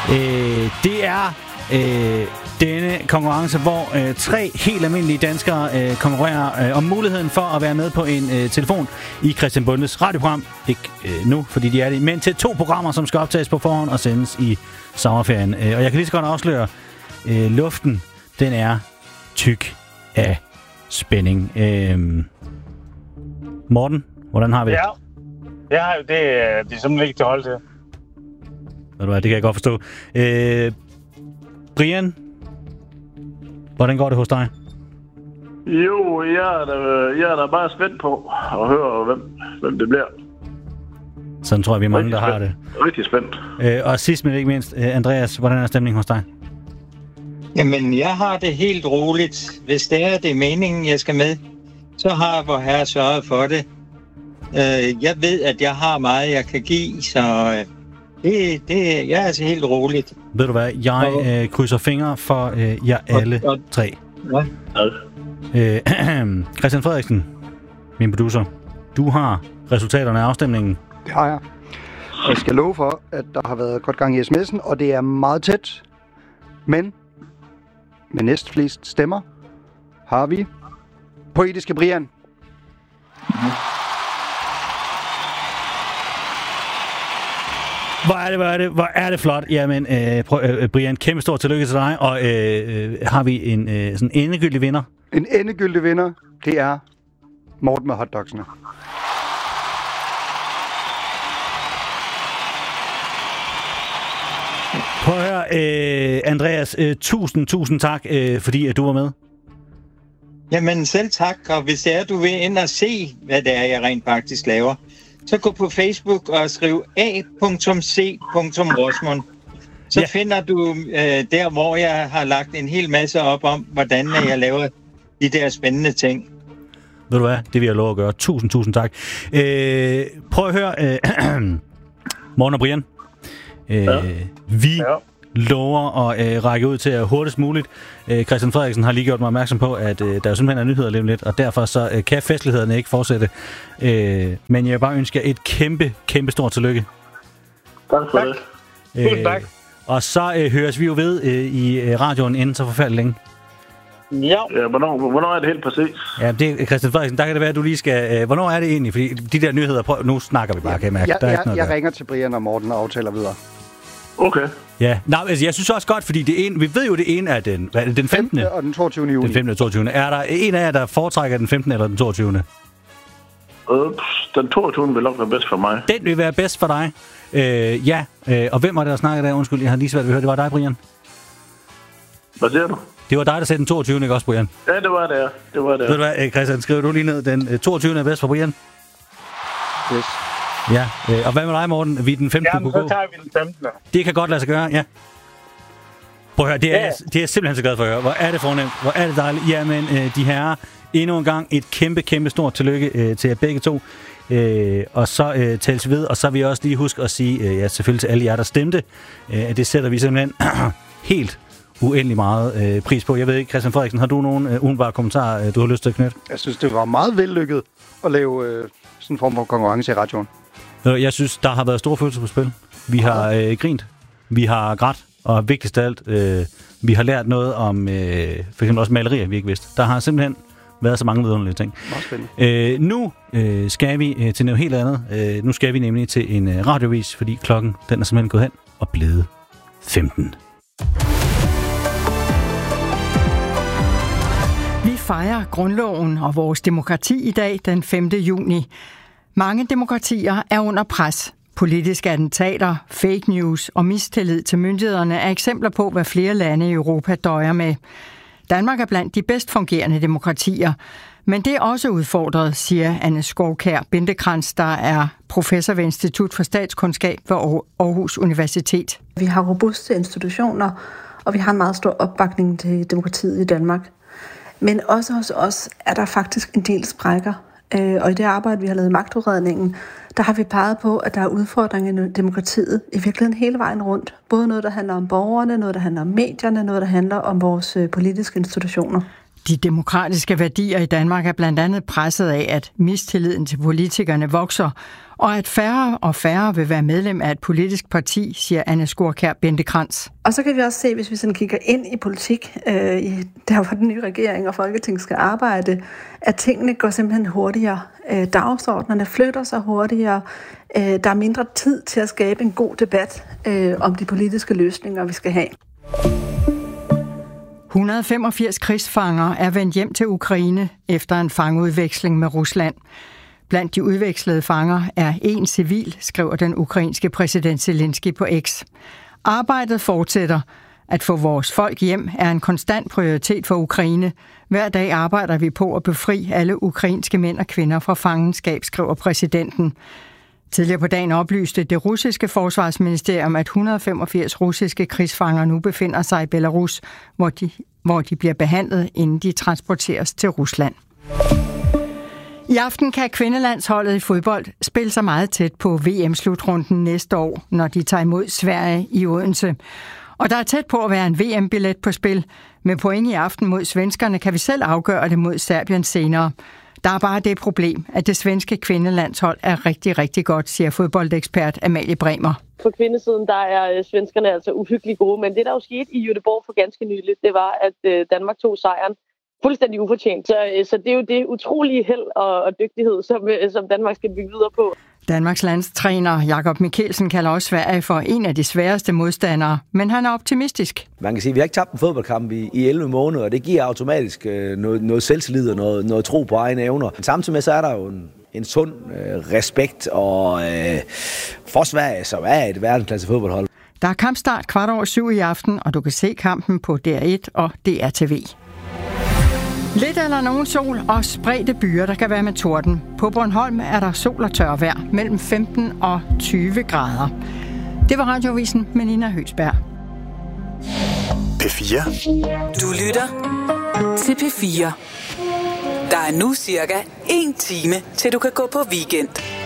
Det er denne konkurrence, hvor 3 helt almindelige danskere konkurrerer om muligheden for at være med på en telefon i Christian Bondes radioprogram. Ikke nu, fordi de er det, men til 2 programmer, som skal optages på forhånd og sendes i sommerferien. Og jeg kan lige så godt afsløre, luften, den er tyk af spænding. Morten, hvordan har vi det? Ja, det er simpelthen ikke til at holde til. Ved du hvad, det kan jeg godt forstå. Brian, hvordan går det hos dig? Jo, jeg er da bare spændt på at høre, hvem det bliver. Sådan tror jeg, vi er mange, der har det. Rigtig spændt. Og sidst men ikke mindst, Andreas, hvordan er stemningen hos dig? Jamen, jeg har det helt roligt. Hvis det er meningen, jeg skal med, så har vor herre sørget for det. Jeg ved, at jeg har meget, jeg kan give, så jeg er altså helt roligt. Ved du hvad, jeg krydser fingre for jer alle 3. Ja. Christian Frederiksen, min producer, du har resultaterne af afstemningen. Det har jeg. Jeg skal love for, at der har været godt gang i sms'en, og det er meget tæt. Men med næstflest stemmer har vi Poetiske Brian. Hvor er det flot. Jamen, Brian, kæmpe stor tillykke til dig. Og har vi en sådan endegyldig vinder? En endegyldig vinder, det er Morten med hotdogsene. Prøv at høre, Andreas, tusind tak, fordi at du var med. Jamen selv tak, og hvis det er, du vil ind og se, hvad det er, jeg rent faktisk laver, så gå på Facebook og skriv a.c.rosmund. Så finder du der, hvor jeg har lagt en hel masse op om, hvordan jeg laver de der spændende ting. Ved du hvad? Det vil jeg love at gøre. Tusind tak. Prøv at høre, Morten og Brian. Vi lover at række ud til at hurtigst muligt. Christian Frederiksen har lige gjort mig opmærksom på, at der jo simpelthen er nyheder lige lidt, og derfor så kan festlighederne ikke fortsætte. Men jeg vil bare ønske jer et kæmpe stort tillykke. Tak for det. Tusind tak. Og så høres vi jo ved i radioen inden så forfærdeligt længe. Ja. Hvornår er det helt præcis? Ja, det Christian Frederiksen, der kan det være, at du lige skal... hvornår er det egentlig? Fordi de der nyheder... Nu snakker vi bare, kan jeg mærke. Jeg ringer til Brian og Morten og aftaler videre. Okay. Ja, altså, jeg synes også godt, fordi vi ved jo, det ene er den 15. og den 22. juni. Den 15. og 22. Er der en af jer, der foretrækker den 15. eller den 22. Den 22. vil nok være bedst for mig. Den vil være bedst for dig. Og hvem var det, der snakkede der? Undskyld, jeg har lige svært ved at høre. Det var dig, Brian. Hvad siger du? Det var dig, der sagde den 22. ikke også, Brian? Ja, det var det, ja. Ved du hvad, Christian, skriver du lige ned. Den 22. er bedst for Brian? Yes. Ja, og hvad med dig, Morten? Vi er den 15. Jamen, så tager vi den 15. Det kan godt lade sig gøre, ja. Prøv at høre, det er jeg simpelthen så glad for at høre. Hvor er det fornemt, hvor er det dejligt. Jamen, de herrer, endnu en gang et kæmpe stort tillykke til jer begge to. Og så tales vi ved, og så vil jeg også lige huske at sige, selvfølgelig til alle jer, der stemte, at det sætter vi simpelthen helt uendelig meget pris på. Jeg ved ikke, Christian Frederiksen, har du nogen umiddelbare kommentarer, du har lyst til at knytte? Jeg synes, det var meget vellykket at lave sådan en form for konkurrence i radioen. Jeg synes, der har været store følelser på spil. Vi har grint, vi har grædt, og vigtigst af alt, vi har lært noget om for eksempel også malerier, vi ikke vidste. Der har simpelthen været så mange vidunderlige ting. Nu skal vi til noget helt andet. Nu skal vi nemlig til en radiovis, fordi klokken den er simpelthen gået hen og blevet 15. Vi fejrer grundloven og vores demokrati i dag, den 5. juni. Mange demokratier er under pres. Politiske attentater, fake news og mistillid til myndighederne er eksempler på, hvad flere lande i Europa døjer med. Danmark er blandt de bedst fungerende demokratier, men det er også udfordret, siger Anne Skovkær Bindekrans, der er professor ved Institut for Statskundskab ved Aarhus Universitet. Vi har robuste institutioner, og vi har en meget stor opbakning til demokratiet i Danmark. Men også hos os er der faktisk en del sprækker. Og i det arbejde, vi har lavet i magtudredningen, der har vi peget på, at der er udfordringer i demokratiet i virkeligheden hele vejen rundt. Både noget, der handler om borgerne, noget, der handler om medierne, noget, der handler om vores politiske institutioner. De demokratiske værdier i Danmark er blandt andet presset af, at mistilliden til politikerne vokser, og at færre og færre vil være medlem af et politisk parti, siger Anne Skorkjær Bentekrans. Og så kan vi også se, hvis vi sådan kigger ind i politik, der hvor den nye regering og Folketing skal arbejde, at tingene går simpelthen hurtigere. Dagsordnerne flytter sig hurtigere. Der er mindre tid til at skabe en god debat om de politiske løsninger, vi skal have. 185 krigsfanger er vendt hjem til Ukraine efter en fangeudveksling med Rusland. Blandt de udvekslede fanger er en civil, skriver den ukrainske præsident Zelensky på X. Arbejdet fortsætter. At få vores folk hjem er en konstant prioritet for Ukraine. Hver dag arbejder vi på at befri alle ukrainske mænd og kvinder fra fangenskab, skriver præsidenten. Tidligere på dagen oplyste det russiske forsvarsministerium, at 185 russiske krigsfanger nu befinder sig i Belarus, hvor de bliver behandlet, inden de transporteres til Rusland. I aften kan kvindelandsholdet i fodbold spille sig meget tæt på VM-slutrunden næste år, når de tager imod Sverige i Odense. Og der er tæt på at være en VM-billet på spil. Med point i aften mod svenskerne kan vi selv afgøre det mod Serbien senere. Der er bare det problem, at det svenske kvindelandshold er rigtig, rigtig godt, siger fodboldekspert Amalie Bremer. På kvindesiden, der er svenskerne altså uhyggeligt gode, men det, der jo skete i Göteborg for ganske nyligt, det var, at Danmark tog sejren fuldstændig ufortjent. Så det er jo det utrolige held og dygtighed, som Danmark skal bygge videre på. Danmarks landstræner Jakob Mikkelsen kalder også Sverige for en af de sværeste modstandere, men han er optimistisk. Man kan sige, at vi har ikke tabt en fodboldkamp i 11 måneder, og det giver automatisk noget selvtillid og noget tro på egne evner. Men samtidig med, så er der jo en sund respekt og for Sverige, som er et verdensklasse fodboldhold. Der er kampstart 7:15 i aften, og du kan se kampen på DR1 og DRTV. Lidt eller nogen sol og spredte byer, der kan være med torden. På Bornholm er der sol og tør vejr mellem 15 og 20 grader. Det var Radioavisen med Nina Høgsberg. P4. Du lytter til P4. Der er nu cirka 1 time, til du kan gå på weekend.